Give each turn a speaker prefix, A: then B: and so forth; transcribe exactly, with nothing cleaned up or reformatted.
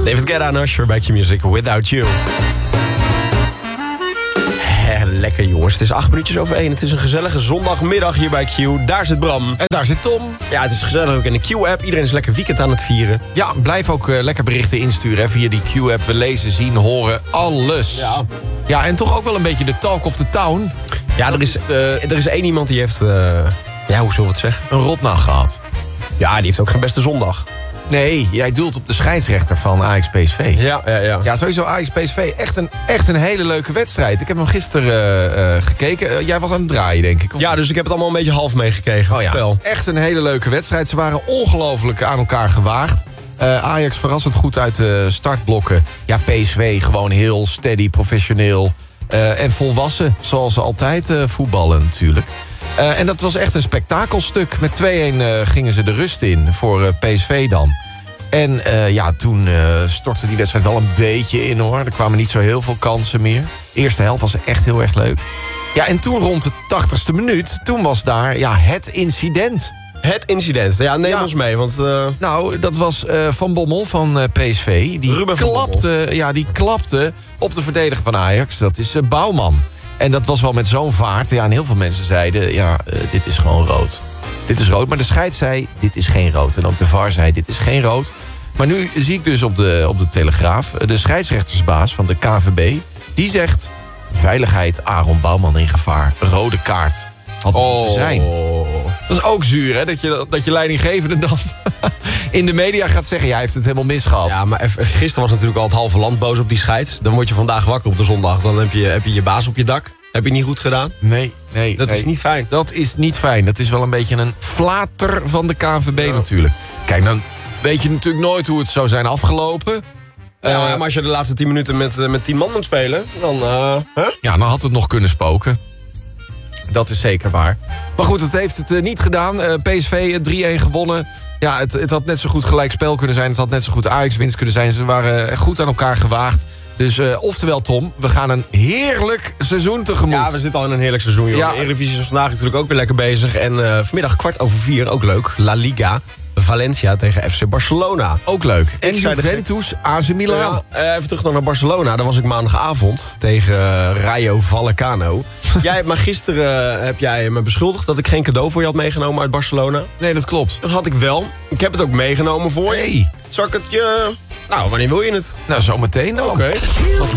A: David Guetta en Usher, Back to Music, Without You. He, lekker jongens, het is acht minuutjes over één. Het is een gezellige zondagmiddag hier bij Q. Daar zit Bram.
B: En daar zit Tom.
A: Ja, het is gezellig ook in de Q-app. Iedereen is lekker weekend aan het vieren.
B: Ja, blijf ook uh, lekker berichten insturen hè, via die Q-app. We lezen, zien, horen, alles.
A: Ja.
B: Ja, en toch ook wel een beetje de talk of the town.
A: Ja, er is,
B: is,
A: uh, er is één iemand die heeft, uh, ja, hoe zullen we het zeggen?
B: Een rotnacht gehad.
A: Ja, die heeft ook geen beste zondag.
B: Nee, jij doelt op de scheidsrechter van Ajax P S V.
A: Ja, ja, ja.
B: Ja, sowieso Ajax P S V. Echt een, echt een hele leuke wedstrijd. Ik heb hem gisteren uh, uh, gekeken. Uh, jij was aan het draaien, denk ik. Of...
A: Ja, dus ik heb het allemaal een beetje half meegekregen.
B: Oh, ja.
A: Vertel.
B: Echt een hele leuke wedstrijd. Ze waren ongelooflijk aan elkaar gewaagd. Uh, Ajax verrassend goed uit de startblokken. Ja, P S V gewoon heel steady, professioneel. Uh, en volwassen, zoals ze altijd uh, voetballen natuurlijk. Uh, en dat was echt een spektakelstuk. Met twee-een uh, gingen ze de rust in voor uh, P S V dan. En uh, ja, toen uh, stortte die wedstrijd wel een beetje in hoor. Er kwamen niet zo heel veel kansen meer. De eerste helft was echt heel erg leuk. Ja, en toen rond de tachtigste minuut, toen was daar ja, het incident.
A: Het incident. Ja, neem
B: Ja.
A: ons mee, want... Uh...
B: Nou, dat was uh, Van Bommel van uh, P S V. Die
A: Ruben van
B: klapte, ja, die klapte op de verdediger van Ajax. Dat is uh, Bouwman. En dat was wel met zo'n vaart. Ja, en heel veel mensen zeiden, ja, uh, dit is gewoon rood. Dit is rood. Maar de scheids zei, dit is geen rood. En ook de V A R zei, dit is geen rood. Maar nu zie ik dus op de, op de Telegraaf... de scheidsrechtersbaas van de K V B... die zegt, veiligheid Aaron Bouwman in gevaar. Rode kaart had het moeten zijn. Dat is ook zuur, hè? Dat je, dat je leidinggevende dan in de media gaat zeggen... ja, hij heeft het helemaal misgehad.
A: Ja, maar even, gisteren was natuurlijk al het halve land boos op die scheids. Dan word je vandaag wakker op de zondag. Dan heb je heb je, je baas op je dak. Heb je niet goed gedaan?
B: Nee, nee.
A: Dat
B: nee.
A: is niet fijn.
B: Dat is niet fijn. Dat is wel een beetje een flater van de K V B
A: Ja.
B: natuurlijk. Kijk, dan weet je natuurlijk nooit hoe het zou zijn afgelopen.
A: Ja,
B: Uh,
A: maar als je de laatste tien minuten met, uh, met tien man moet spelen, dan... Uh, huh?
B: Ja, dan had het nog kunnen spoken. Dat is zeker waar. Maar goed, het heeft het uh, niet gedaan. Uh, P S V drie-een gewonnen. Ja, het, het had net zo goed gelijkspel kunnen zijn. Het had net zo goed Ajax-winst kunnen zijn. Ze waren echt goed aan elkaar gewaagd. Dus uh, oftewel, Tom, we gaan een heerlijk seizoen tegemoet.
A: Ja, we zitten al in een heerlijk seizoen, joh.
B: Ja.
A: De Eredivisie is vandaag natuurlijk ook weer lekker bezig. En uh, vanmiddag kwart over vier, ook leuk, La Liga. Valencia tegen F C Barcelona.
B: Ook leuk. En
A: Ik zei de
B: Juventus, A C Milan.
A: Ja, uh, even terug nog naar Barcelona. Daar was ik maandagavond tegen uh, Rayo Vallecano. Jij hebt me gisteren uh, heb jij me beschuldigd dat ik geen cadeau voor je had meegenomen uit Barcelona.
B: Nee, dat klopt.
A: Dat had ik wel. Ik heb het ook meegenomen voor je.
B: Hey.
A: Zal ik het je... Nou, wanneer wil je het?
B: Nou, zometeen dan.
A: Oké.
B: Wat